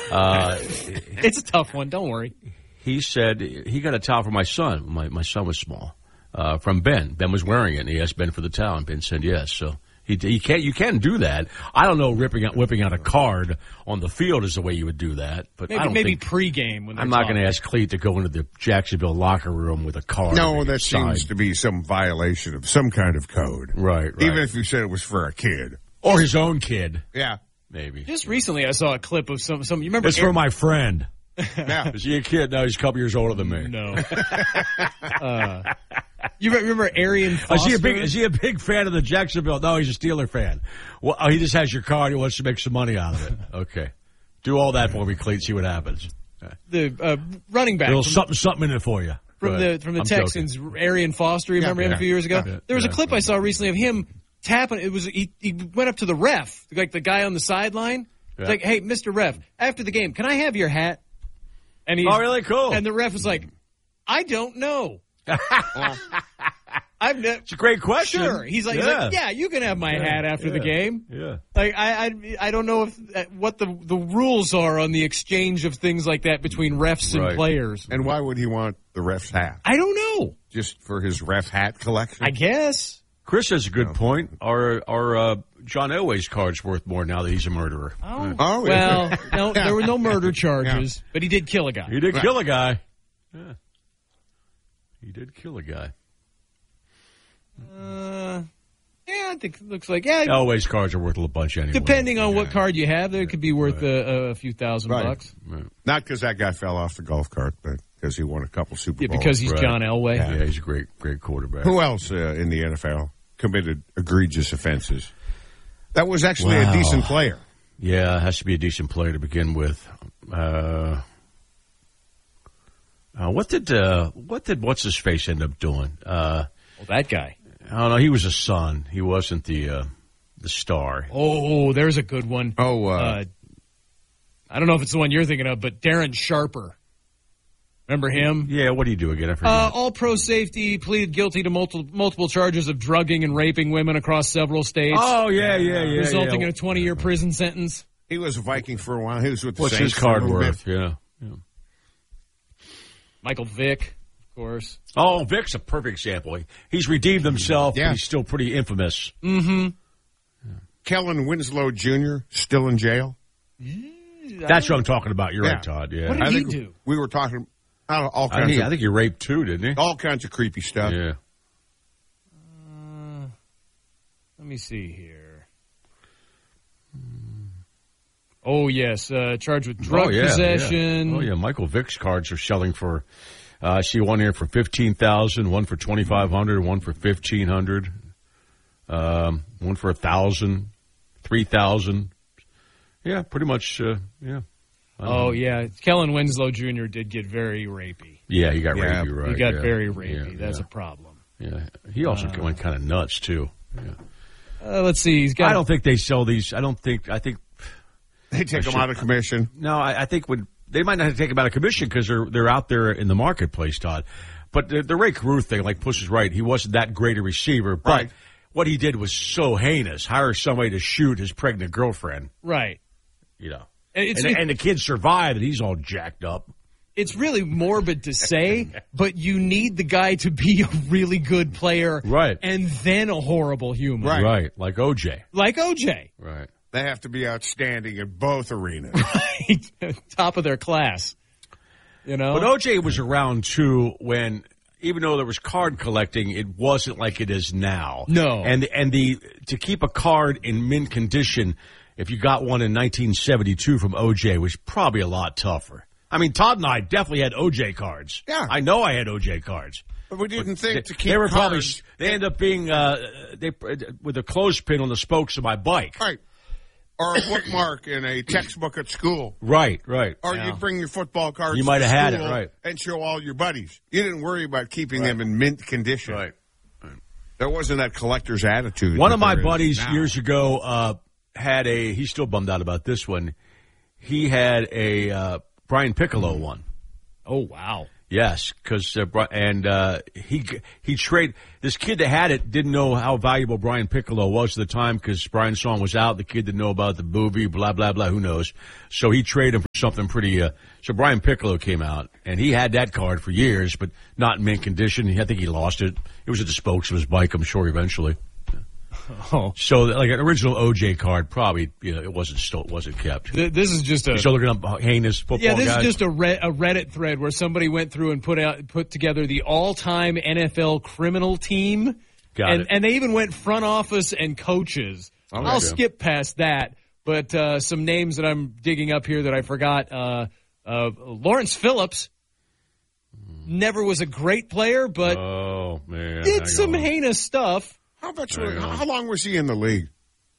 It's a tough one. Don't worry. He said he got a towel for my son. My son was small. From Ben. Ben was wearing it, and he asked Ben for the towel, and Ben said yes. So you can't do that. I don't know whipping out a card on the field is the way you would do that. But maybe pregame. When I'm not going to ask Cleat to go into the Jacksonville locker room with a card. No, that seems to be some violation of some kind of code. Right. Even if you said it was for a kid. Or his own kid. Yeah. Maybe. Just recently I saw a clip of some you remember? It's for my friend. Yeah. Is he a kid? No, he's a couple years older than me. No. You remember Arian Foster? Is he a big fan of the Jacksonville? No, he's a Steeler fan. Well, he just has your card. He wants to make some money out of it. Okay. Do all that for me, Cleat. See what happens. The running back. There's something in it for you. From the Texans, joking. Arian Foster, remember him a few years ago? There was a clip I saw recently of him tapping. It was he went up to the ref, like the guy on the sideline. Yeah. Like, hey, Mr. Ref, after the game, can I have your hat? And really cool. And the ref was like, I don't know. It's a great question. Sure. He's like, yeah, you can have my hat after the game. Yeah. Like, I don't know what the rules are on the exchange of things like that between refs and players. And why would he want the ref's hat? I don't know. Just for his ref hat collection? I guess. Chris has a good point. Our John Elway's card's worth more now that he's a murderer. Oh, well, no, there were no murder charges, but he did kill a guy. He did kill a guy. Yeah. He did kill a guy. I think it looks like, Elway's cards are worth a bunch anyway. Depending on what card you have, they could be worth a few $1,000 bucks. Right. Not because that guy fell off the golf cart, but because he won a couple Super Bowls. Yeah, because he's John Elway. Yeah, he's a great quarterback. Who else in the NFL committed egregious offenses? That was actually a decent player. Yeah, it has to be a decent player to begin with. What did what's his face end up doing? That guy. I don't know. He was a son. He wasn't the star. Oh, there's a good one. I don't know if it's the one you're thinking of, but Darren Sharper. Remember him? Yeah. What did he do again? I forget. All-pro safety, pleaded guilty to multiple charges of drugging and raping women across several states. Oh yeah. Resulting in a 20-year prison sentence. He was a Viking for a while. He was with the What's Saints his card for a little worth? bit. Yeah. Michael Vick, of course. Oh, Vick's a perfect example. He's redeemed himself, but he's still pretty infamous. Mm-hmm. Yeah. Kellen Winslow Jr. still in jail. That's what I'm talking about. You're right, Todd. Yeah. What did he do? We were talking all kinds I think he raped too, didn't he? All kinds of creepy stuff. Yeah. Let me see here. Oh, yes. Charged with drug possession. Yeah. Oh, yeah. Michael Vick's cards are selling for, I see one here for $15,000, one for $2,500, one for $1,500, one for $1,000, $3,000. Yeah, pretty much, yeah. Oh, yeah. Kellen Winslow Jr. did get very rapey. Yeah, he got rapey, right. He got very rapey. That's a problem. Yeah. He also went kind of nuts, too. Yeah. Let's see. I don't think they sell these. I think they take them out of commission. No, I think they might not take them out of commission because they're out there in the marketplace, Todd. But the Ray Caruth thing, like Puss is right, he wasn't that great a receiver. But what he did was so heinous. Hire somebody to shoot his pregnant girlfriend. Right. You know. And the kid survived, and he's all jacked up. It's really morbid to say, but you need the guy to be a really good player. Right. And then a horrible human. Right. Like OJ. Right. They have to be outstanding in both arenas. Right. Top of their class. You know? But OJ was around, too, when, even though there was card collecting, it wasn't like it is now. No. And to keep a card in mint condition, if you got one in 1972 from OJ, was probably a lot tougher. I mean, Todd and I definitely had OJ cards. Yeah. I know I had OJ cards. But we didn't think to keep they were cards. They ended up being with a clothespin on the spokes of my bike. Right. Or a bookmark in a textbook at school. Right. Or you'd bring your football cards you might have had it, school right. and show all your buddies. You didn't worry about keeping them in mint condition. Right. There wasn't that collector's attitude. One of my buddies years ago had he's still bummed out about this one. He had a Brian Piccolo one. Oh, wow. Yes, because he traded this kid that had it didn't know how valuable Brian Piccolo was at the time because Brian Song was out. The kid didn't know about the movie, blah blah blah. Who knows? So he traded him for something pretty. So Brian Piccolo came out and he had that card for years, but not in mint condition. I think he lost it. It was at the spokes of his bike, I'm sure, eventually. Oh. So, like an original OJ card, probably it wasn't kept. This is just a. So looking up heinous football. Yeah, this guys. is just a Reddit thread where somebody went through and put together the all-time NFL criminal team, and they even went front office and coaches. Okay. I'll skip past that, but some names that I'm digging up here that I forgot. Lawrence Phillips never was a great player, but did some heinous stuff. How long was he in the league?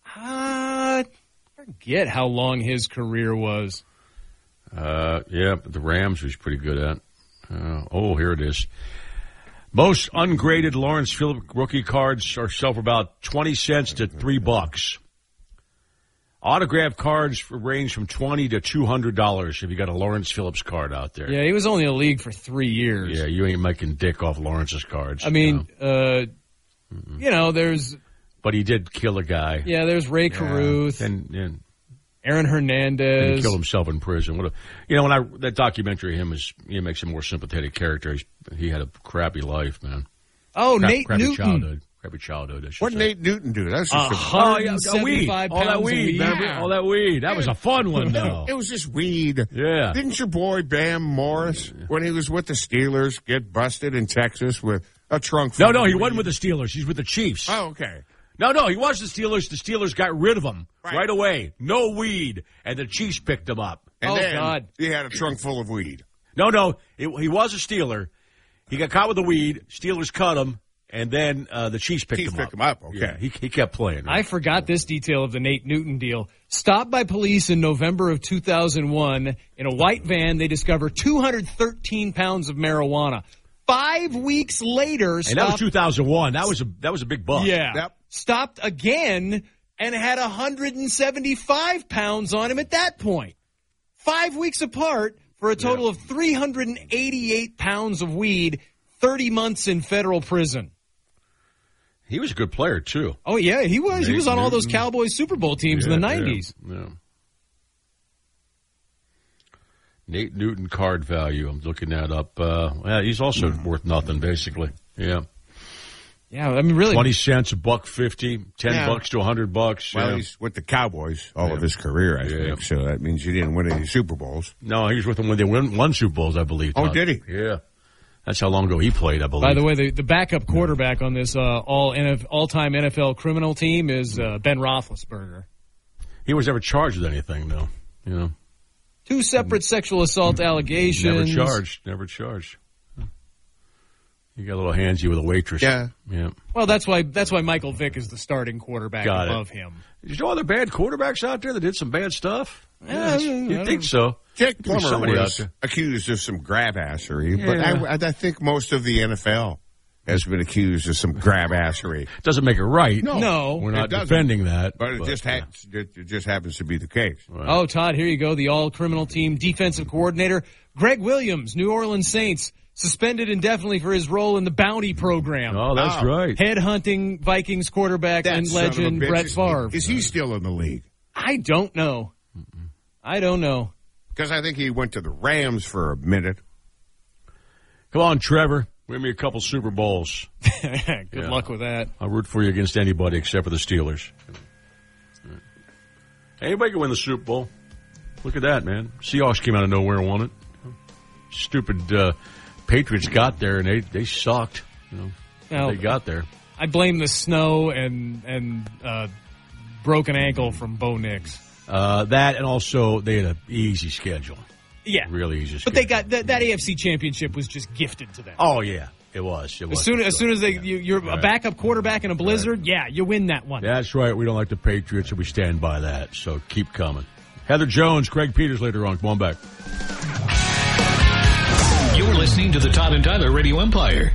Forget how long his career was. The Rams was pretty good at. Here it is. Most ungraded Lawrence Phillips rookie cards are sell for about 20 cents to $3. Autographed cards range from $20 to $200 if you got a Lawrence Phillips card out there. Yeah, he was only in the league for 3 years. Yeah, you ain't making dick off Lawrence's cards. I mean, there's... But he did kill a guy. Yeah, there's Ray Caruth. And Aaron Hernandez. And he killed himself in prison. That documentary of him makes him a more sympathetic character. He had a crappy life, man. Nate Newton. Crappy childhood. What did Nate Newton do? That's just 175 pounds of weed. Yeah. All that weed. That was a fun one, though. It was just weed. Yeah. Didn't your boy Bam Morris, when he was with the Steelers, get busted in Texas with a trunk full of weed? He wasn't with the Steelers. He's with the Chiefs. Oh, okay. No, he was the Steelers. The Steelers got rid of him right away. No weed. And the Chiefs picked him up. And then God. He had a trunk full of weed. No. He was a Steeler. He got caught with the weed. Steelers cut him. And then the Chiefs picked him up. Okay. Yeah, he kept playing. Right? I forgot this detail of the Nate Newton deal. Stopped by police in November of 2001. In a white van, they discovered 213 pounds of marijuana. 5 weeks later, and that was 2001. That was a big buck. Yeah. Yep. Stopped again and had 175 pounds on him at that point. 5 weeks apart for a total of 388 pounds of weed, 30 months in federal prison. He was a good player, too. Oh, yeah, he was. He was on all those Cowboys Super Bowl teams in the 90s. Yeah. Nate Newton card value. I'm looking that up. He's also worth nothing, basically. Yeah. Yeah, I mean, really. 20 cents, $1.50, $10 to $100. Well, he's with the Cowboys all of his career, I think. So that means he didn't win any Super Bowls. No, he was with them when they won Super Bowls, I believe. Oh, did he? Yeah. That's how long ago he played, I believe. By the way, the backup quarterback on this all-time NFL criminal team is Ben Roethlisberger. He was never charged with anything, though. 2 separate sexual assault allegations. Never charged. You got a little handsy with a waitress. Yeah. Well, that's why Michael Vick is the starting quarterback above him. There's no other bad quarterbacks out there that did some bad stuff? You'd think so. Jake Plummer was accused of some grab-assery, but I think most of the NFL has been accused of some grab-assery. Doesn't make it right. No. We're not defending that. But it just happens to be the case. Right. Oh, Todd, here you go. The all-criminal team defensive coordinator, Greg Williams, New Orleans Saints, suspended indefinitely for his role in the bounty program. Oh, that's right. Headhunting Vikings quarterback and legend Brett Favre. Is he still in the league? I don't know. I don't know. Because I think he went to the Rams for a minute. Come on, Trevor. Win me a couple Super Bowls. Good luck with that. I'll root for you against anybody except for the Steelers. Anybody can win the Super Bowl. Look at that, man. Seahawks came out of nowhere and won it. Stupid Patriots got there, and they sucked. They got there. I blame the snow and broken ankle from Bo Nix. That, and also they had an easy schedule. Yeah. Really easy schedule. But they got that AFC championship was just gifted to them. Oh, yeah. It was. As soon as you're a backup quarterback in a blizzard, you win that one. That's right. We don't like the Patriots, and we stand by that. So keep coming. Heather Jones, Craig Peters later on. Come on back. You're listening to the Todd and Tyler Radio Empire.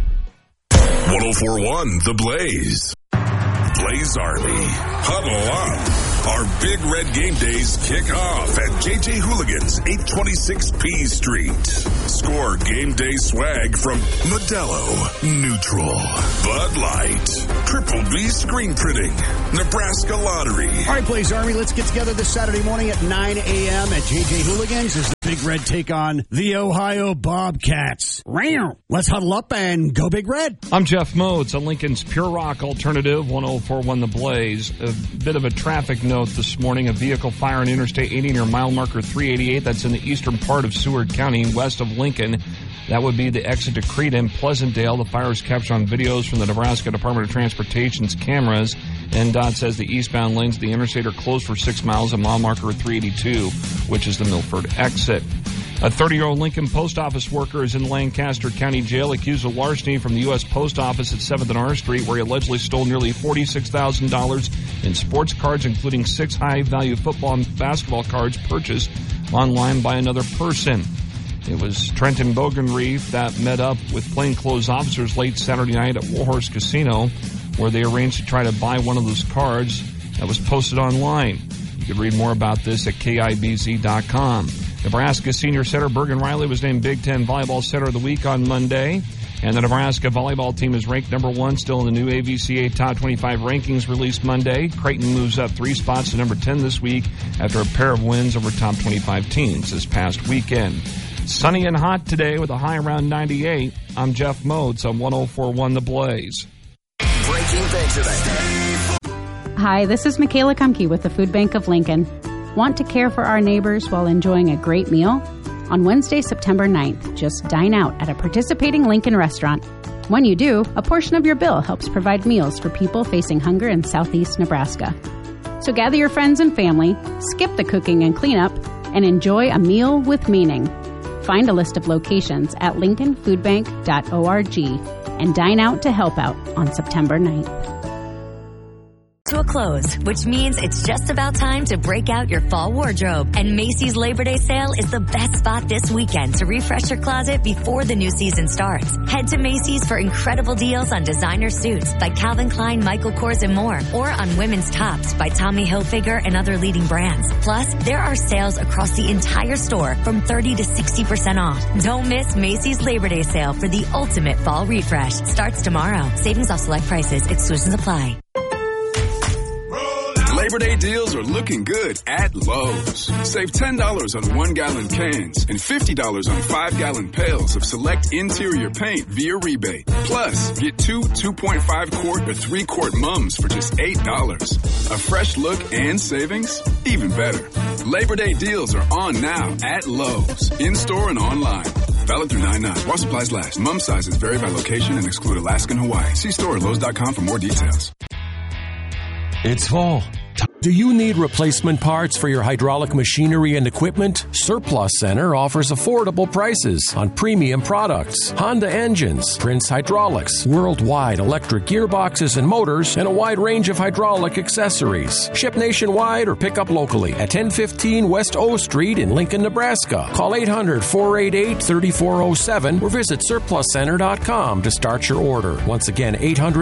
104.1 The Blaze. Blaze Army. Huddle up. Our Big Red Game Days kick off at JJ Hooligans, 826 P Street. Score game day swag from Modelo, Neutral, Bud Light, Triple B Screen Printing, Nebraska Lottery. All right, Blaze Army, let's get together this Saturday morning at 9 a.m. at JJ Hooligans as the Big Red take on the Ohio Bobcats. Let's huddle up and go Big Red. I'm Jeff Modes on Lincoln's Pure Rock Alternative, 104.1 The Blaze. A bit of a traffic note this morning. A vehicle fire on Interstate 80 near mile marker 388. That's in the eastern part of Seward County, west of Lincoln. That would be the exit to Crete and Pleasantdale. The fire is captured on videos from the Nebraska Department of Transportation's cameras. NDOT says the eastbound lanes of the interstate are closed for 6 miles at mile marker 382, which is the Milford exit. A 30-year-old Lincoln post office worker is in Lancaster County Jail accused of larceny from the U.S. Post Office at 7th and R Street, where he allegedly stole nearly $46,000 in sports cards, including 6 high-value football and basketball cards purchased online by another person. It was Trenton Bogenreef that met up with plainclothes officers late Saturday night at Warhorse Casino, where they arranged to try to buy one of those cards that was posted online. You can read more about this at KIBZ.com. Nebraska Senior Setter Bergen Riley was named Big Ten Volleyball Setter of the Week on Monday. And the Nebraska volleyball team is ranked number 1, still in the new AVCA Top 25 rankings released Monday. Creighton moves up 3 spots to number 10 this week after a pair of wins over top 25 teams this past weekend. Sunny and hot today with a high around 98. I'm Jeff Modes on 104.1 The Blaze. Breaking Big today. Hi, this is Michaela Kumke with the Food Bank of Lincoln. Want to care for our neighbors while enjoying a great meal? On Wednesday, September 9th, just dine out at a participating Lincoln restaurant. When you do, a portion of your bill helps provide meals for people facing hunger in southeast Nebraska. So gather your friends and family, skip the cooking and cleanup, and enjoy a meal with meaning. Find a list of locations at lincolnfoodbank.org and dine out to help out on September 9th. To a close, which means it's just about time to break out your fall wardrobe. And Macy's Labor Day sale is the best spot this weekend to refresh your closet before the new season starts. Head to Macy's for incredible deals on designer suits by Calvin Klein, Michael Kors, and more, or on women's tops by Tommy Hilfiger and other leading brands. Plus, there are sales across the entire store from 30 to 60% off. Don't miss Macy's Labor Day sale for the ultimate fall refresh. Starts tomorrow. Savings off select prices. Exclusions apply. Labor Day deals are looking good at Lowe's. Save $10 on 1-gallon cans and $50 on 5-gallon pails of select interior paint via rebate. Plus, get 2 2.5-quart or 3-quart mums for just $8. A fresh look and savings? Even better. Labor Day deals are on now at Lowe's, in-store and online. Valid through 9/9. While supplies last. Mum sizes vary by location and exclude Alaska and Hawaii. See store at Lowe's.com for more details. It's fall. Do you need replacement parts for your hydraulic machinery and equipment? Surplus Center offers affordable prices on premium products, Honda engines, Prince Hydraulics, worldwide electric gearboxes and motors, and a wide range of hydraulic accessories. Ship nationwide or pick up locally at 1015 West O Street in Lincoln, Nebraska. Call 800-488-3407 or visit surpluscenter.com to start your order. Once again,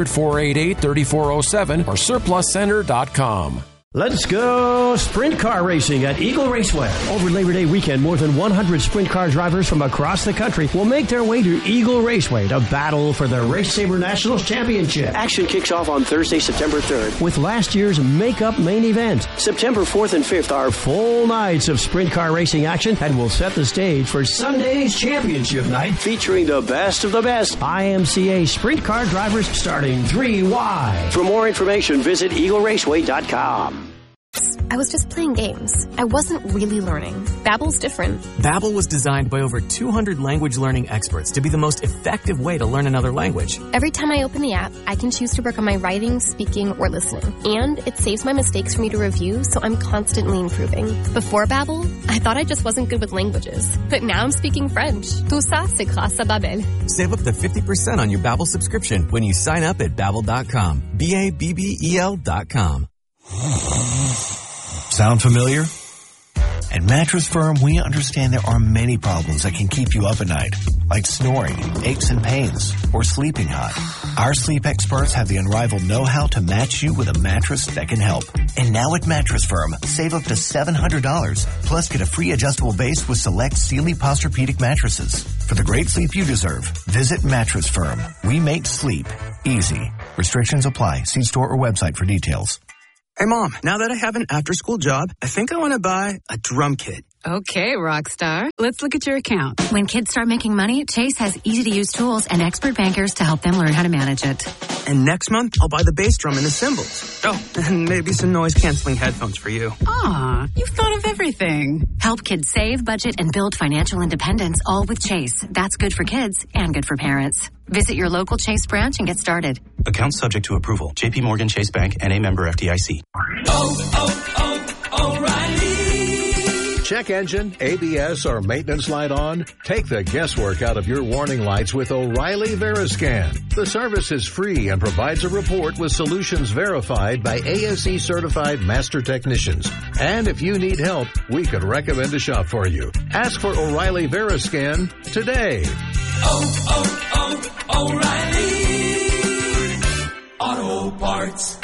800-488-3407 or surpluscenter.com. Let's go sprint car racing at Eagle Raceway. Over Labor Day weekend, more than 100 sprint car drivers from across the country will make their way to Eagle Raceway to battle for the Race Saber Nationals Championship. Action kicks off on Thursday, September 3rd with last year's makeup main event. September 4th and 5th are full nights of sprint car racing action and will set the stage for Sunday's championship night featuring the best of the best IMCA sprint car drivers starting 3 wide. For more information, visit eagleraceway.com. I was just playing games. I wasn't really learning. Babbel's different. Babbel was designed by over 200 language learning experts to be the most effective way to learn another language. Every time I open the app, I can choose to work on my writing, speaking, or listening. And it saves my mistakes for me to review, so I'm constantly improving. Before Babbel, I thought I just wasn't good with languages. But now I'm speaking French. Tout ça, c'est grâce à Babbel. Save up to 50% on your Babbel subscription when you sign up at Babbel.com. BABBEL.com. Sound familiar? At Mattress Firm, we understand there are many problems that can keep you up at night, like snoring, aches and pains, or sleeping hot. Our sleep experts have the unrivaled know-how to match you with a mattress that can help. And now at Mattress Firm, save up to $700, plus get a free adjustable base with select Sealy Posturepedic mattresses. For the great sleep you deserve, visit Mattress Firm. We make sleep easy. Restrictions apply. See store or website for details. Hey, Mom, now that I have an after-school job, I think I want to buy a drum kit. Okay, rock star. Let's look at your account. When kids start making money, Chase has easy-to-use tools and expert bankers to help them learn how to manage it. And next month, I'll buy the bass drum and the cymbals. Oh, and maybe some noise-canceling headphones for you. Aw, you've thought of everything. Help kids save, budget, and build financial independence, all with Chase. That's good for kids and good for parents. Visit your local Chase branch and get started. Account subject to approval. J.P. Morgan Chase Bank, N.A. member FDIC. O'Reilly. Check engine, ABS, or maintenance light on? Take the guesswork out of your warning lights with O'Reilly Veriscan. The service is free and provides a report with solutions verified by ASE certified master technicians. And if you need help, we could recommend a shop for you. Ask for O'Reilly Veriscan today. O'Reilly Auto Parts.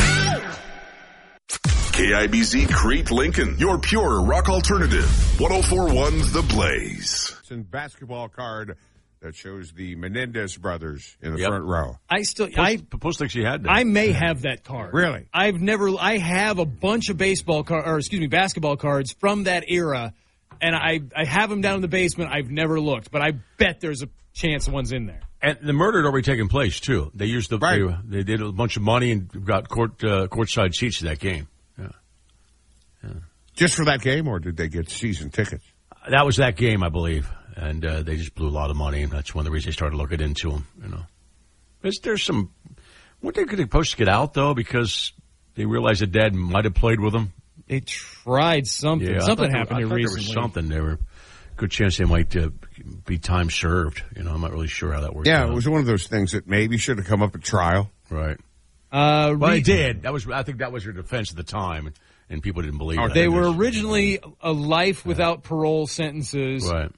KIBZ Crete Lincoln, your pure rock alternative. 104.1 The Blaze. It's a basketball card that shows the Menendez brothers in the front row. Post thinks she had that. I may have that card. Really? I have a bunch of basketball cards from that era, and I have them down in the basement. I've never looked, but I bet there's a chance one's in there. And the murder had already taken place too. They used they did a bunch of money and got courtside seats to that game. Yeah. Just for that game, or did they get season tickets? That was that game, I believe, and they just blew a lot of money, and that's one of the reasons they started looking into them. You know, there's some. Weren't they supposed to get out though because they realized that Dad might have played with them? They tried something. Yeah, something happened here recently. There was something. There were good chance they might be time served. You know, I'm not really sure how that worked. Yeah, it was one of those things that maybe should have come up at trial. Right. Well, they did. I think that was her defense at the time, and people didn't believe it. They were originally a life without parole sentences. Right.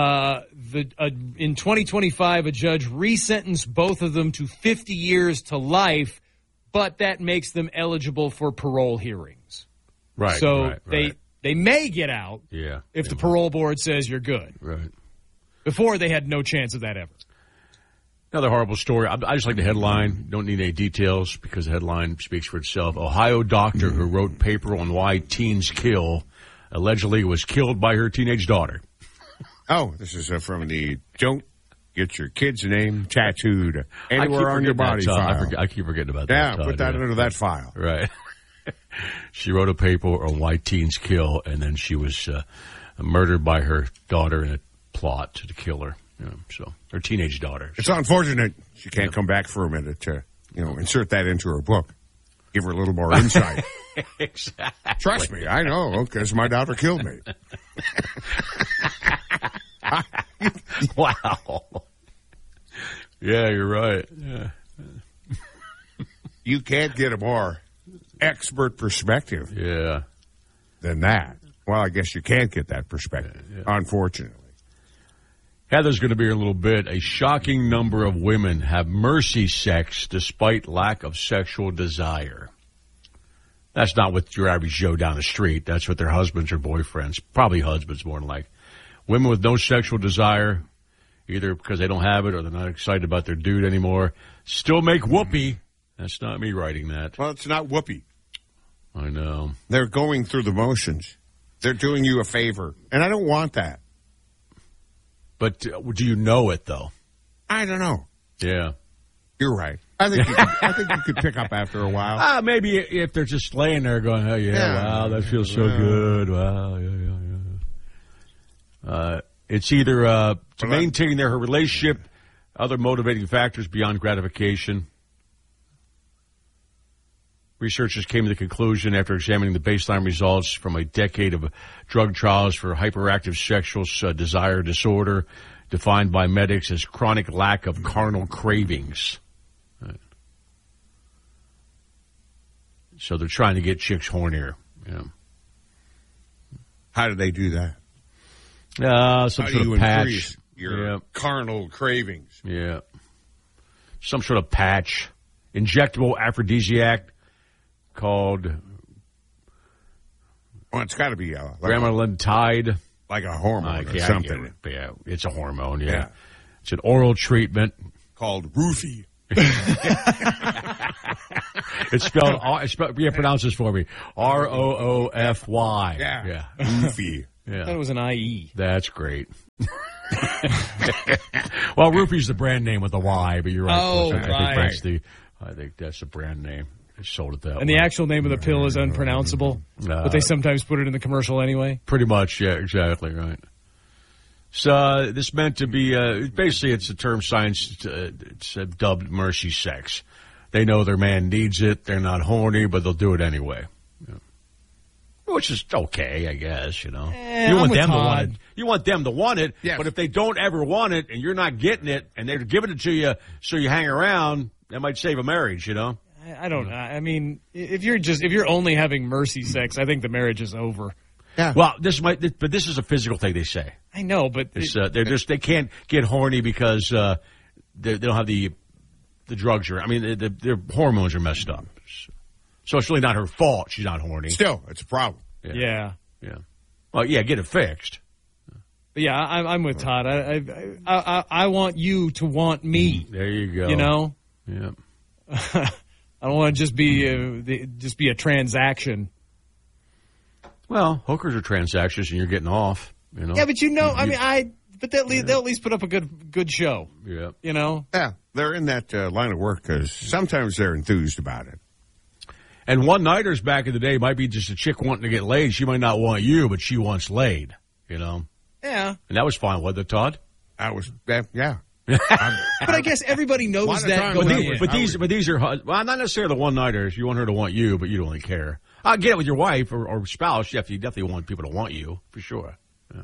In 2025, a judge resentenced both of them to 50 years to life, but that makes them eligible for parole hearings. Right. So they may get out if the parole board says you're good. Right. Before, they had no chance of that ever. Another horrible story. I just like the headline. Don't need any details because the headline speaks for itself. Ohio doctor who wrote paper on why teens kill allegedly was killed by her teenage daughter. Oh, this is from the Don't Get Your Kid's Name Tattooed Anywhere on Your Body file. I keep forgetting about that. Yeah, put that under that file. Right. She wrote a paper on why teens kill, and then she was murdered by her daughter in a plot to kill her. So her teenage daughter. It's unfortunate she can't come back for a minute to, insert that into her book. Give her a little more insight. Exactly. Trust me, I know, because my daughter killed me. Wow. Yeah, you're right. Yeah. You can't get a more expert perspective than that. Well, I guess you can't get that perspective, unfortunately. Heather's going to be here in a little bit. A shocking number of women have mercy sex despite lack of sexual desire. That's not with your average Joe down the street. That's with their husbands or boyfriends. Probably husbands more than like. Women with no sexual desire, either because they don't have it or they're not excited about their dude anymore, still make whoopee. That's not me writing that. Well, it's not whoopee. I know. They're going through the motions. They're doing you a favor. And I don't want that. But do you know it, though? I don't know. Yeah. You're right. I think you could pick up after a while. Maybe if they're just laying there going, oh, wow, that feels so good. Wow, yeah. It's either to maintain their relationship, other motivating factors beyond gratification. Researchers came to the conclusion after examining the baseline results from a decade of drug trials for hyperactive sexual desire disorder, defined by medics as chronic lack of carnal cravings. Right. So they're trying to get chicks hornier. How do they do that? Some sort of patch. Your carnal cravings. Yeah. Some sort of patch. Injectable aphrodisiac called... Well, it's got to be Grammalintide. Like a hormone or something. Yeah, it's a hormone, yeah. It's an oral treatment. Called Roofy. It's spelled, pronounce this for me. Roofy. Yeah. Roofy. I thought it was an IE. That's great. Well, Roofy's the brand name with the Y, but you're right. Oh, I think that's the brand name. They sold it that way. And the actual name of the pill is unpronounceable, but they sometimes put it in the commercial anyway. Pretty much, yeah, exactly, right. So this meant to be, basically it's a term science, it's dubbed mercy sex. They know their man needs it, they're not horny, but they'll do it anyway. Yeah. Which is okay, I guess, you know. You want them to want it. You want them to want it, but if they don't ever want it and you're not getting it and they're giving it to you so you hang around, that might save a marriage, you know. I don't know. I mean, if you're only having mercy sex, I think the marriage is over. Yeah. Well, this is a physical thing they say. I know, but they can't get horny because they don't have the drugs I mean, their hormones are messed up. So it's really not her fault. She's not horny. Still, it's a problem. Yeah. Well, yeah, get it fixed. But yeah, I'm with Todd. I want you to want me. There you go. You know. Yeah. I don't want to just be a transaction. Well, hookers are transactions, and you're getting off. You know. Yeah, but but they'll at least put up a good show. Yeah. You know. Yeah, they're in that line of work because sometimes they're enthused about it. And one-nighters back in the day might be just a chick wanting to get laid. She might not want you, but she wants laid. You know. Yeah. And that was fine, wasn't it, Todd? Yeah. But I guess everybody knows that. But these are not necessarily the one-nighters. You want her to want you, but you don't really care. I'll get it with your wife or spouse. You definitely want people to want you for sure. Yeah.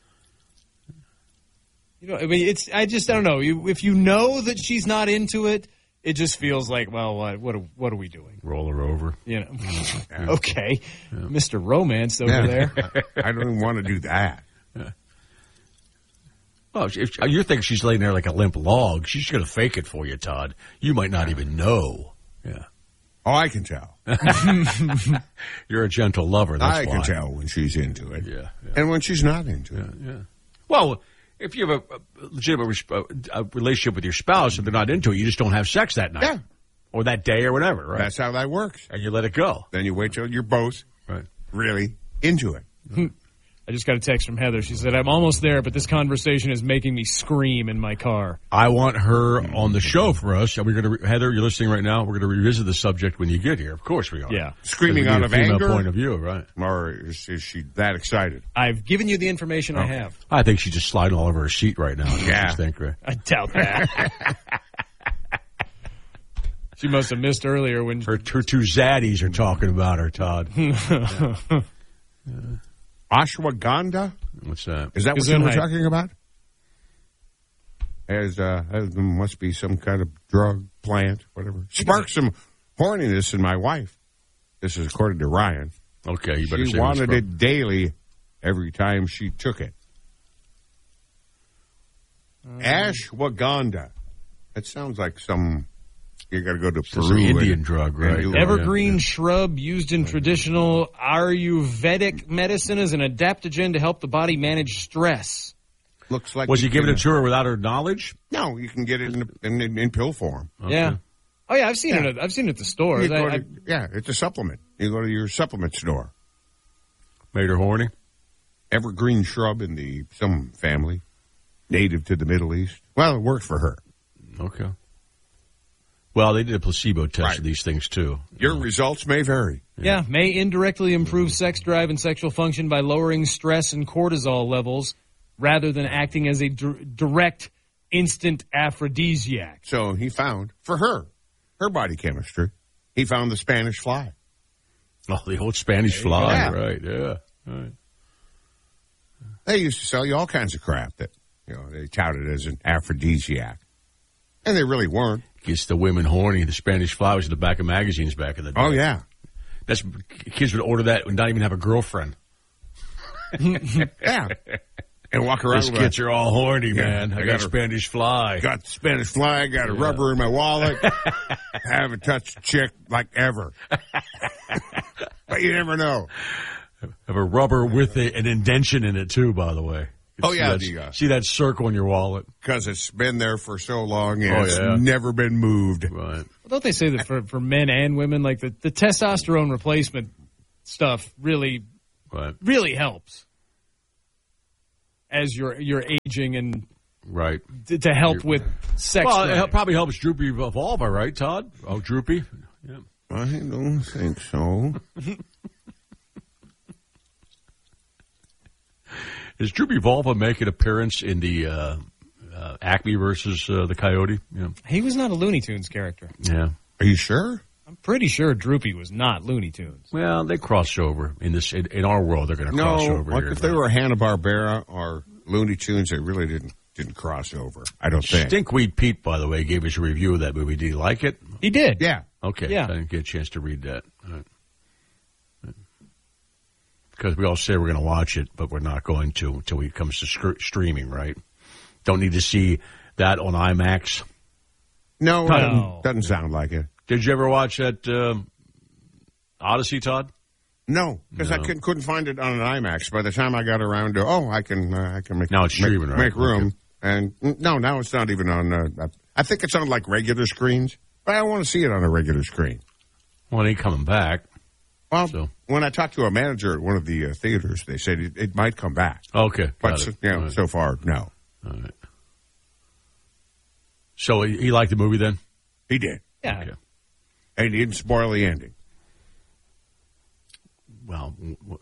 You know, I mean, I don't know. If you know that she's not into it, it just feels like, well, what are we doing? Roll her over. You know. Okay, Mr. Romance over there. I don't even want to do that. Yeah. Oh, if you think she's laying there like a limp log, she's going to fake it for you, Todd. You might not even know. Yeah. Oh, I can tell. You're a gentle lover. That's why. I can tell when she's into it. Yeah. And when she's not into it. Yeah. Well, if you have a legitimate relationship with your spouse and they're not into it, you just don't have sex that night. Yeah. Or that day or whatever, right? That's how that works. And you let it go. Then you wait till you're both really into it. I just got a text from Heather. She said, I'm almost there, but this conversation is making me scream in my car. I want her on the show for us. Are we going to, Heather, you're listening right now? We're going to revisit the subject when you get here. Of course we are. Yeah. Screaming out of anger? point of view, right. Or is she that excited? I've given you the information I have. I think she's just sliding all over her seat right now. Yeah. Right? I doubt that. She must have missed earlier when... Her two zaddies are talking about her, Todd. Ashwagandha? What's that? Is that what you were talking about? Must be some kind of drug, plant, whatever. Sparked some horniness in my wife. This is according to Ryan. Okay, you better say she wanted it daily every time she took it. Ashwagandha. That sounds like some... You got to go to Peru. Indian drug, right? Evergreen shrub used in traditional Ayurvedic medicine as an adaptogen to help the body manage stress. Looks like. Was he giving it to her without her knowledge? No, you can get it in pill form. Okay. Yeah. Oh yeah, I've seen it. I've seen it at the store. It's a supplement. You go to your supplement store. Made her horny. Evergreen shrub in some family, native to the Middle East. Well, it worked for her. Okay. Well, they did a placebo test of these things, too. Your results may vary. Yeah, may indirectly improve sex drive and sexual function by lowering stress and cortisol levels rather than acting as a direct, instant aphrodisiac. So he found, for her body chemistry, he found the Spanish fly. Oh, the old Spanish fly, right, yeah. Right. They used to sell you all kinds of crap that, they touted as an aphrodisiac. And they really weren't. Gets the women horny. The Spanish fly was in the back of magazines back in the day. Oh, yeah. Kids would order that and not even have a girlfriend. Yeah. And walk around These kids are all horny, man. I got Spanish Fly. Got Spanish Fly. Got a rubber in my wallet. Haven't touched a chick like ever. But you never know. Have a rubber with an indention in it, too, by the way. See that circle in your wallet? Because it's been there for so long and it's never been moved. Right. Well, don't they say that for men and women, like the testosterone replacement stuff really helps as you're aging and to help with sex. Well, it probably helps Droopy Volva, right, Todd? Oh, Droopy? Yeah. I don't think so. Does Droopy Volva make an appearance in the Acme versus the Coyote? Yeah. He was not a Looney Tunes character. Yeah. Are you sure? I'm pretty sure Droopy was not Looney Tunes. Well, they cross over in in our world. They're going to cross over. Like if they were Hanna-Barbera or Looney Tunes, they really didn't cross over. I don't think. Stinkweed Pete, by the way, gave us a review of that movie. Did you like it? He did. Yeah. Okay. Yeah. I didn't get a chance to read that. All right. Because we all say we're going to watch it, but we're not going to until it comes to streaming, right? Don't need to see that on IMAX. No, doesn't sound like it. Did you ever watch that Odyssey, Todd? No, because I couldn't find it on an IMAX. By the time I got around to, I can make now it's streaming, right? Make room, and now it's not even on. I think it's on like regular screens, but I want to see it on a regular screen. Well, it ain't coming back. Well, when I talked to a manager at one of the theaters, they said it might come back. Okay, but so far, no. All right. So he liked the movie then? He did. Yeah. Okay. And he didn't spoil the ending. Well,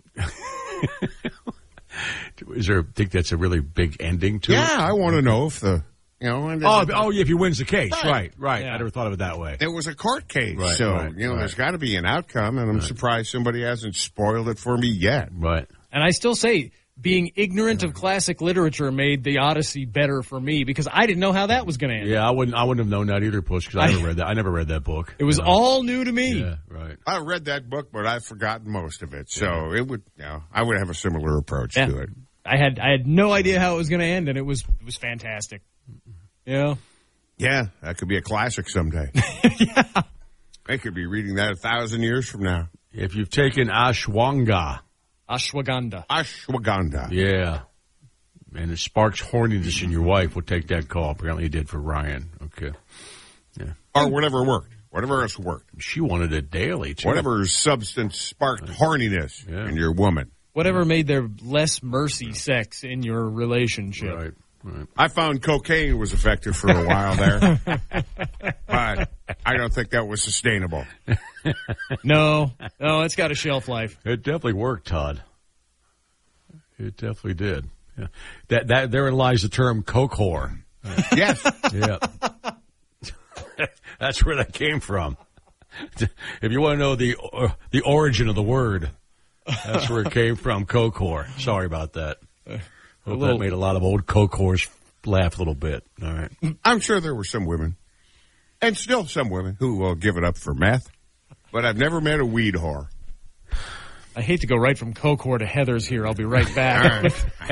think that's a really big ending to it? Yeah, I want to know if the... if he wins the case. Right. Yeah. I never thought of it that way. It was a court case, right, there's got to be an outcome, and I'm surprised somebody hasn't spoiled it for me yet. Right. And I still say being ignorant of classic literature made the Odyssey better for me because I didn't know how that was going to end. Yeah, I wouldn't have known that either, Push, because I never read that book. It was all new to me. Yeah, right. I read that book, but I've forgotten most of it, so it would. I would have a similar approach to it. I had no idea how it was going to end, and it was fantastic. Yeah. Yeah, that could be a classic someday. Yeah. I could be reading that 1,000 years from now. If you've taken ashwagandha. Yeah. And it sparks horniness in your wife, we'll take that call. Apparently you did for Ryan. Okay. Yeah. Or whatever worked. Whatever else worked. She wanted it daily, too. Whatever substance sparked horniness in your woman. Whatever made there less mercy sex in your relationship. Right. I found cocaine was effective for a while there, but I don't think that was sustainable. No, it's got a shelf life. It definitely worked, Todd. It definitely did. Yeah. That therein lies the term coke whore. Yes. Yeah. That's where that came from. If you want to know the origin of the word, that's where it came from, coke whore. Sorry about that. Hope that made a lot of old coke whores laugh a little bit. All right. I'm sure there were some women, and still some women, who will give it up for meth, but I've never met a weed whore. I hate to go right from coke whore to Heather's here. I'll be right back.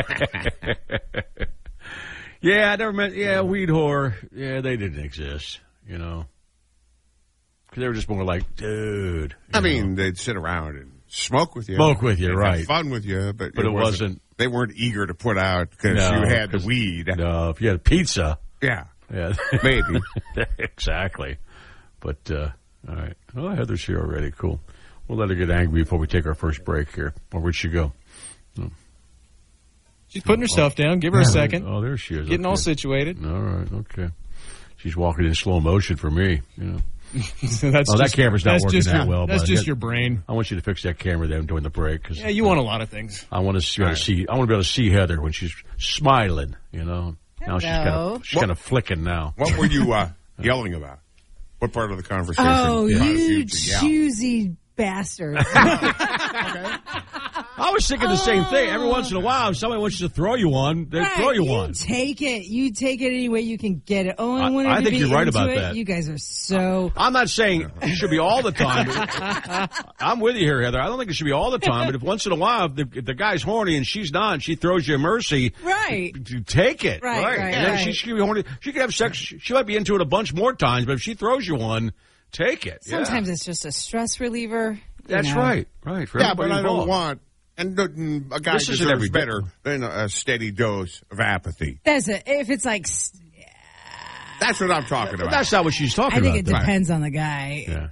Yeah, I never met, weed whore. Yeah, they didn't exist, Because they were just more like, dude. I mean, they'd sit around and smoke with you. Right. Have fun with you, but it wasn't. They weren't eager to put out because you had the weed. No, if you had pizza. Yeah. Yeah. Maybe. Exactly. But, all right. Oh, Heather's here already. Cool. We'll let her get angry before we take our first break here. Or where'd she go? Oh. She's putting herself down. Give her a second. Oh, there she is. Getting all situated. All right. Okay. She's walking in slow motion for me, that camera's not working that well. That's just your brain. I want you to fix that camera then during the break. Cause, you want a lot of things. I want to see. I want to be able to see Heather when she's smiling. Now she's kind of flicking now. What were you yelling about? What part of the conversation? Oh, you choosy bastard. Okay. I was thinking the same thing. Every once in a while, if somebody wants to throw you one, they throw you one. Take it. You take it any way you can get it. Oh, I think you're right about it. that. You guys are so... I'm not saying it should be all the time. I'm with you here, Heather. I don't think it should be all the time, but if once in a while, if the guy's horny and she's not, and she throws you a mercy, right? Take it. Right. And then she could be horny. She could have sex. She might be into it a bunch more times, but if she throws you one, take it. Sometimes it's just a stress reliever. That's right. Right. For but I don't want... And a guy deserves better than a steady dose of apathy. That's it. If it's like... That's what I'm talking about. That's not what she's talking about. I think it depends on the guy.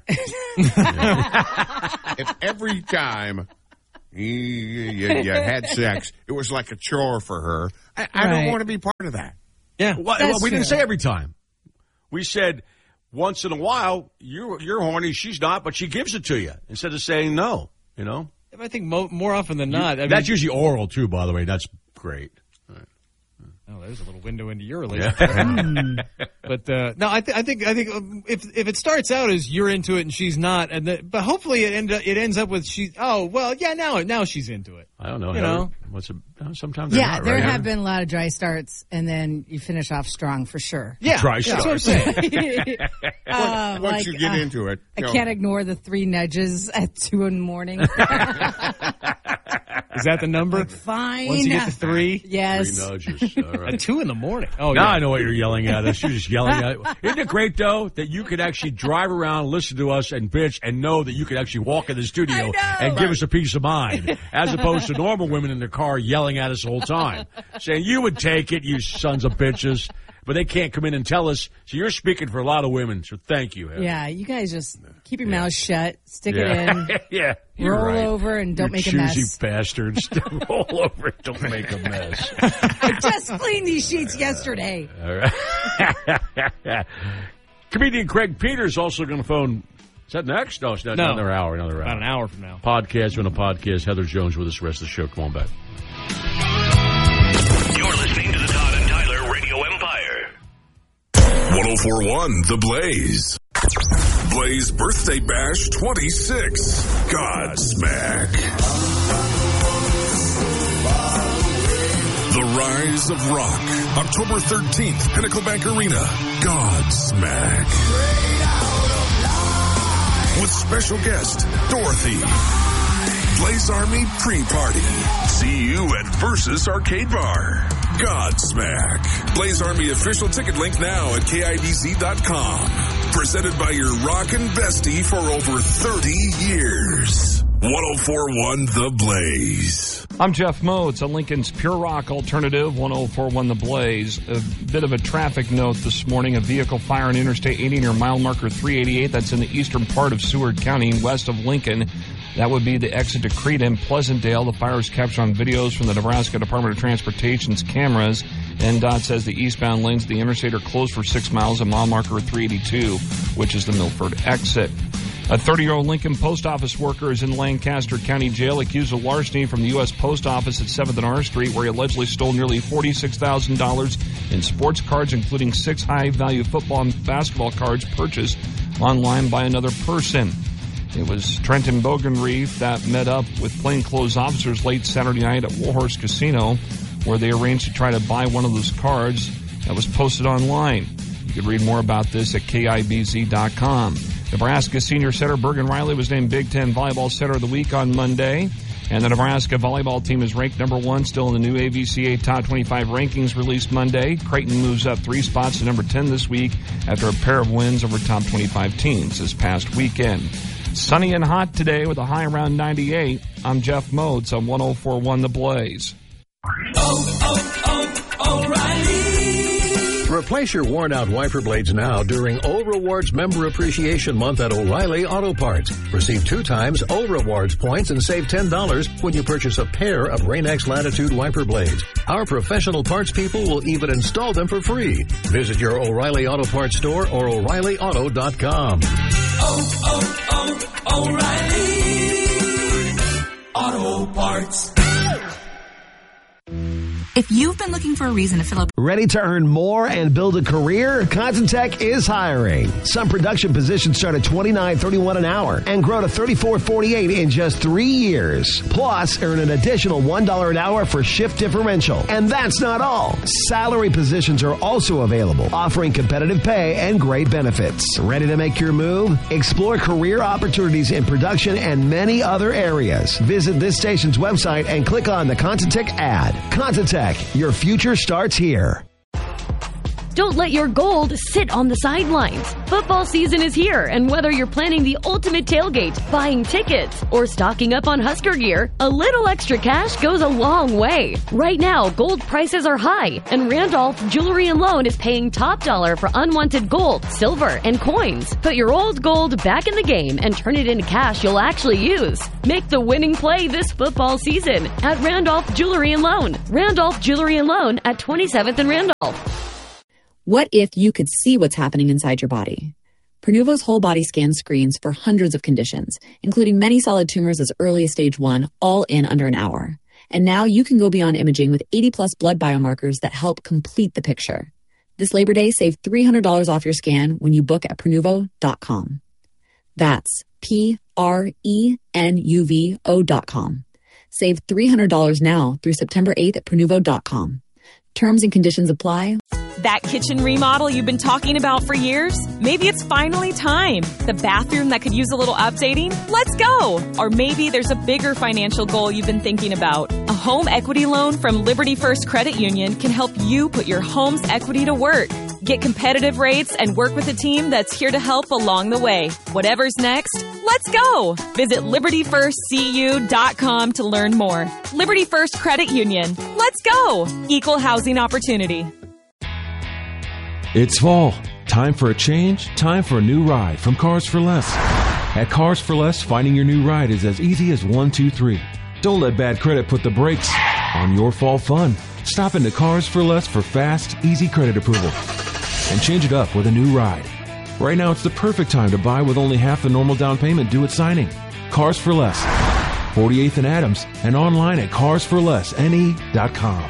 Yeah. If every time you had sex, it was like a chore for her, I don't want to be part of that. Yeah. Well, we didn't say every time. We said once in a while, you're horny, she's not, but she gives it to you instead of saying no, you know? I think more often than not. That's usually oral, too, by the way. That's great. Right. Oh, there's a little window into your relationship. But no, I think if it starts out as you're into it and she's not, but hopefully it ends up with now she's into it. I don't know. You know? Sometimes there have been a lot of dry starts, and then you finish off strong for sure. Yeah, dry starts. That's what I'm saying. Once you get into it, I can't ignore the 3 nudges at 2 in the morning. Is that the number? Fine. Once you get to 3? Yes. 3 nudges. All right. At 2 in the morning. Oh, now I know what you're yelling at us. You're just yelling at us. Isn't it great, though, that you can actually drive around, listen to us, and bitch, and know that you can actually walk in the studio and give us a peace of mind, as opposed to normal women in their car yelling at us the whole time, saying, you would take it, you sons of bitches. But they can't come in and tell us. So you're speaking for a lot of women. So thank you, Heather. Yeah, you guys just keep your mouth shut, stick it in, roll over, and don't make a mess. Choosy bastards. Roll over and don't make a mess. I just cleaned these sheets yesterday. All right. Comedian Craig Peters also going to phone. Is that next? No, it's not. No. Another hour. About an hour from now. Podcast on a podcast. Heather Jones with us the rest of the show. Come on back. You're listening to the Todd and Tyler Radio Empire. 104.1 The Blaze. Blaze Birthday Bash 26. Godsmack. The Rise of Rock. October 13th, Pinnacle Bank Arena. Godsmack. With special guest, Dorothy. Blaze Army pre-party. See you at Versus Arcade Bar. Godsmack. Blaze Army official ticket link now at KIBZ.com. Presented by your rockin' bestie for over 30 years. 104.1 The Blaze. I'm Jeff Moats on Lincoln's Pure Rock Alternative, 104.1 The Blaze. A bit of a traffic note this morning. A vehicle fire on Interstate 80 near mile marker 388. That's in the eastern part of Seward County, west of Lincoln. That would be the exit to Crete and Pleasantdale. The fire is captured on videos from the Nebraska Department of Transportation's cameras. NDOT says the eastbound lanes of the interstate are closed for 6 miles at mile marker 382, which is the Milford exit. A 30-year-old Lincoln post office worker is in Lancaster County Jail accused of larceny from the U.S. Post Office at 7th and R Street, where he allegedly stole nearly $46,000 in sports cards, including 6 high-value football and basketball cards purchased online by another person. It was Trenton Bogenreef that met up with plainclothes officers late Saturday night at Warhorse Casino, where they arranged to try to buy one of those cards that was posted online. You can read more about this at KIBZ.com. Nebraska senior setter Bergen Riley was named Big Ten Volleyball Setter of the Week on Monday. And the Nebraska volleyball team is ranked number 1 still in the new AVCA Top 25 rankings released Monday. Creighton moves up 3 spots to number 10 this week after a pair of wins over top 25 teams this past weekend. Sunny and hot today with a high around 98. I'm Jeff Moats on 104.1 The Blaze. O'Reilly. Replace your worn-out wiper blades now during O Rewards Member Appreciation Month at O'Reilly Auto Parts. Receive 2 times O Rewards points and save $10 when you purchase a pair of Rain-X Latitude wiper blades. Our professional parts people will even install them for free. Visit your O'Reilly Auto Parts store or O'ReillyAuto.com. O'Reilly Auto Parts. If you've been looking for a reason to fill up... Ready to earn more and build a career? Contentech is hiring. Some production positions start at $29.31 an hour and grow to $34.48 in just 3 years. Plus, earn an additional $1 an hour for shift differential. And that's not all. Salary positions are also available, offering competitive pay and great benefits. Ready to make your move? Explore career opportunities in production and many other areas. Visit this station's website and click on the Contentech ad. Contentech. Your future starts here. Don't let your gold sit on the sidelines. Football season is here, and whether you're planning the ultimate tailgate, buying tickets, or stocking up on Husker gear, a little extra cash goes a long way. Right now, gold prices are high, and Randolph Jewelry and Loan is paying top dollar for unwanted gold, silver, and coins. Put your old gold back in the game and turn it into cash you'll actually use. Make the winning play this football season at Randolph Jewelry and Loan. Randolph Jewelry and Loan at 27th and Randolph. What if you could see what's happening inside your body? Prenuvo's whole body scan screens for hundreds of conditions, including many solid tumors as early as stage 1, all in under an hour. And now you can go beyond imaging with 80-plus blood biomarkers that help complete the picture. This Labor Day, save $300 off your scan when you book at Prenuvo.com. That's Prenuvo.com. Save $300 now through September 8th at Prenuvo.com. Terms and conditions apply. That kitchen remodel you've been talking about for years? Maybe it's finally time. The bathroom that could use a little updating? Let's go! Or maybe there's a bigger financial goal you've been thinking about. A home equity loan from Liberty First Credit Union can help you put your home's equity to work. Get competitive rates and work with a team that's here to help along the way. Whatever's next, let's go! Visit LibertyFirstCU.com to learn more. Liberty First Credit Union. Let's go! Equal housing opportunity. It's fall. Time for a change. Time for a new ride from Cars for Less. At Cars for Less, finding your new ride is as easy as 1, 2, 3. Don't let bad credit put the brakes on your fall fun. Stop into Cars for Less for fast, easy credit approval. And change it up with a new ride. Right now, it's the perfect time to buy with only half the normal down payment due at signing. Cars for Less. 48th and Adams, and online at carsforlessne.com.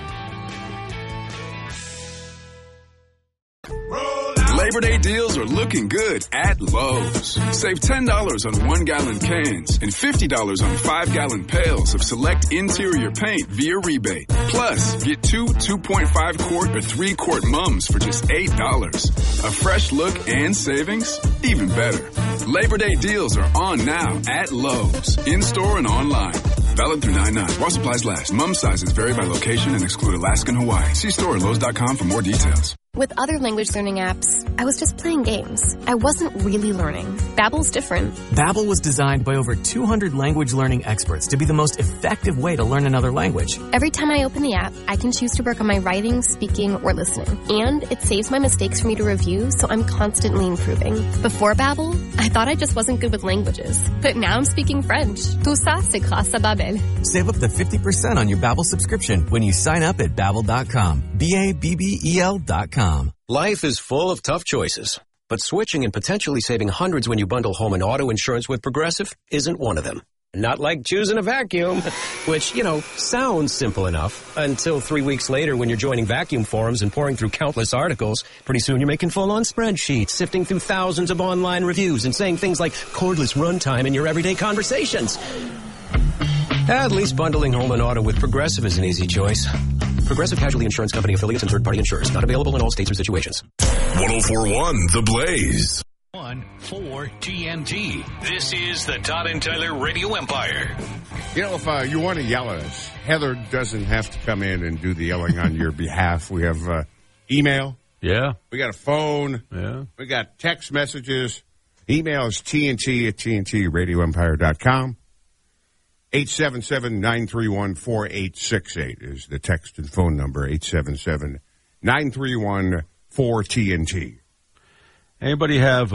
Labor Day deals are looking good at Lowe's. Save $10 on 1-gallon cans and $50 on 5-gallon pails of select interior paint via rebate. Plus, get 2 2.5-quart or 3-quart mums for just $8. A fresh look and savings? Even better. Labor Day deals are on now at Lowe's, in-store and online. Valid through 9/9. While supplies last. Mum sizes vary by location and exclude Alaska and Hawaii. See store at Lowe's.com for more details. With other language learning apps, I was just playing games. I wasn't really learning. Babbel's different. Babbel was designed by over 200 language learning experts to be the most effective way to learn another language. Every time I open the app, I can choose to work on my writing, speaking, or listening. And it saves my mistakes for me to review, so I'm constantly improving. Before Babbel, I thought I just wasn't good with languages. But now I'm speaking French. Tout ça, c'est grâce à Babbel. Save up to 50% on your Babbel subscription when you sign up at Babbel.com. Babbel.com. Life is full of tough choices, but switching and potentially saving hundreds when you bundle home and auto insurance with Progressive isn't one of them. Not like choosing a vacuum, which, sounds simple enough until 3 weeks later when you're joining vacuum forums and pouring through countless articles. Pretty soon you're making full-on spreadsheets, sifting through thousands of online reviews and saying things like cordless runtime in your everyday conversations. At least bundling home and auto with Progressive is an easy choice. Progressive Casualty Insurance Company affiliates and third-party insurers. Not available in all states or situations. 104.1 The Blaze. 1-4 TNT. This is the Todd and Tyler Radio Empire. If you want to yell at us, Heather doesn't have to come in and do the yelling on your behalf. We have email. Yeah. We got a phone. Yeah. We got text messages. Email is TNT@TNTRadioEmpire.com. 877-931-4868 is the text and phone number, 877-931-4TNT. Anybody have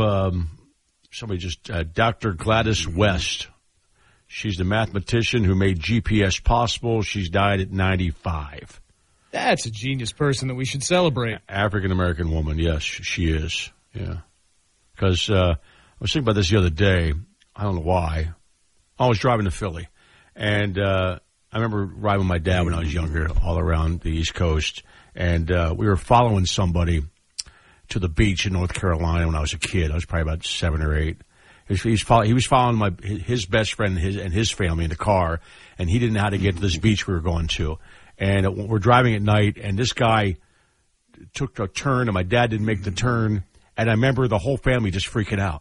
Dr. Gladys West? She's the mathematician who made GPS possible. She's died at 95. That's a genius person that we should celebrate. African-American woman, yes, she is. Yeah. Because I was thinking about this the other day. I don't know why. I was driving to Philly. And I remember riding with my dad when I was younger all around the East Coast, and we were following somebody to the beach in North Carolina when I was a kid. I was probably about 7 or 8. He was following his best friend and his family in the car, and he didn't know how to get to this beach we were going to. And we're driving at night, and this guy took a turn, and my dad didn't make the turn. And I remember the whole family just freaking out.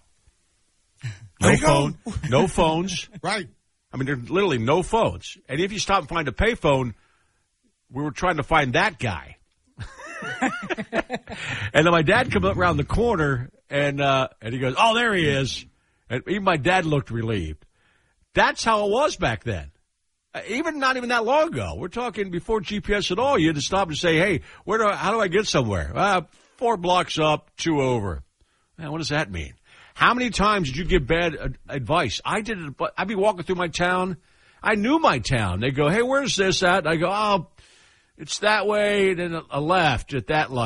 No phones. Right. I mean, there's literally no phones. And if you stop and find a payphone, we were trying to find that guy. And then my dad comes up around the corner, and he goes, "Oh, there he is." And even my dad looked relieved. That's how it was back then. Not even that long ago. We're talking before GPS at all. You had to stop and say, "Hey, how do I get somewhere?" 4 blocks up, 2 over. Man, what does that mean? How many times did you give bad advice? I did it, but I'd be walking through my town. I knew my town. They go, "Hey, where's this at?" I go, "Oh, it's that way, then a left at that light."